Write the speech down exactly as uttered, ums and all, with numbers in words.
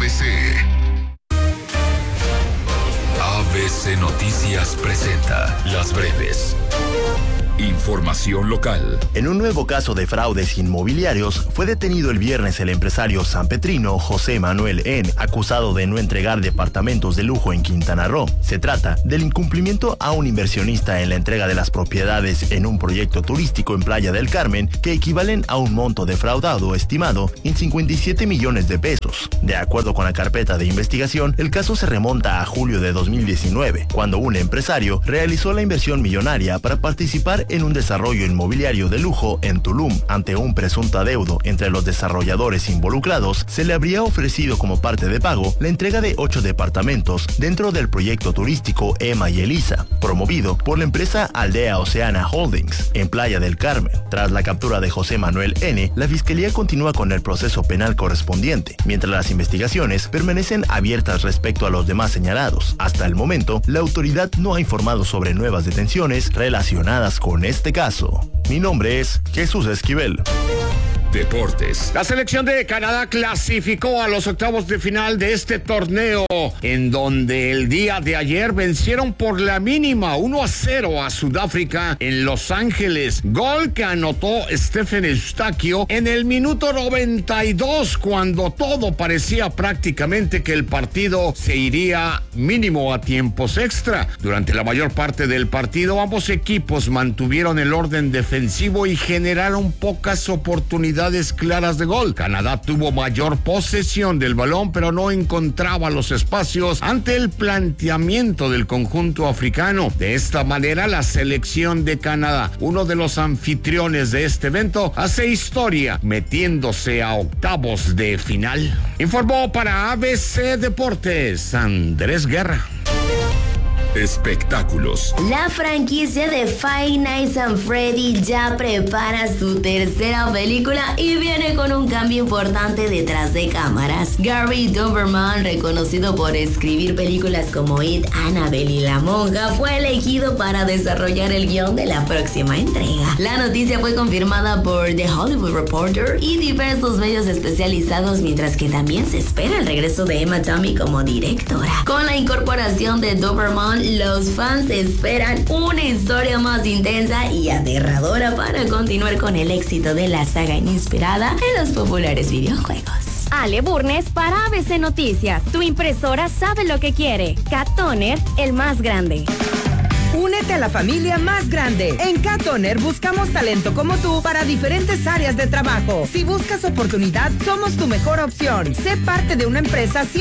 B C. A B C Noticias presenta Las Breves. Información local. En un nuevo caso de fraudes inmobiliarios, fue detenido el viernes el empresario sanpetrino José Manuel N., acusado de no entregar departamentos de lujo en Quintana Roo. Se trata del incumplimiento a un inversionista en la entrega de las propiedades en un proyecto turístico en Playa del Carmen, que equivalen a un monto defraudado estimado en cincuenta y siete millones de pesos. De acuerdo con la carpeta de investigación, el caso se remonta a julio de dos mil diecinueve, cuando un empresario realizó la inversión millonaria para participar en un desarrollo inmobiliario de lujo en Tulum. Ante un presunto adeudo entre los desarrolladores involucrados, se le habría ofrecido como parte de pago la entrega de ocho departamentos dentro del proyecto turístico Emma y Elisa, promovido por la empresa Aldea Oceana Holdings, en Playa del Carmen. Tras la captura de José Manuel N., la Fiscalía continúa con el proceso penal correspondiente, mientras las investigaciones permanecen abiertas respecto a los demás señalados. Hasta el momento, la autoridad no ha informado sobre nuevas detenciones relacionadas con este caso. Mi nombre es Jesús Esquivel. Deportes. La selección de Canadá clasificó a los octavos de final de este torneo, en donde el día de ayer vencieron por la mínima uno a cero a Sudáfrica en Los Ángeles. Gol que anotó Stephen Eustaquio en el minuto noventa y dos, cuando todo parecía prácticamente que el partido se iría mínimo a tiempos extra. Durante la mayor parte del partido, ambos equipos mantuvieron el orden defensivo y generaron pocas oportunidades claras de gol. Canadá tuvo mayor posesión del balón, pero no encontraba los espacios ante el planteamiento del conjunto africano. De esta manera, la selección de Canadá, uno de los anfitriones de este evento, hace historia metiéndose a octavos de final. Informó para A B C Deportes Andrés Guerra. Espectáculos. La franquicia de Five Nights at Freddy ya prepara su tercera película y viene con un cambio importante detrás de cámaras. Gary Doberman, reconocido por escribir películas como It, Annabelle y La Monja, fue elegido para desarrollar el guión de la próxima entrega. La noticia fue confirmada por The Hollywood Reporter y diversos medios especializados, mientras que también se espera el regreso de Emma Tammy como directora. Con la incorporación de Doberman, los fans esperan una historia más intensa y aterradora para continuar con el éxito de la saga inspirada en los populares videojuegos. Ale Burnes para A B C Noticias. Tu impresora sabe lo que quiere. Cat Toner, el más grande. Únete a la familia más grande. En Cat Toner buscamos talento como tú para diferentes áreas de trabajo. Si buscas oportunidad, somos tu mejor opción. Sé parte de una empresa